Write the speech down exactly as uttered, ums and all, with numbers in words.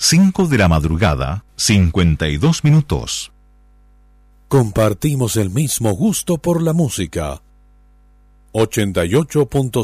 cinco de la madrugada, cincuenta y dos minutos. Compartimos el mismo gusto por la música. ochenta y ocho punto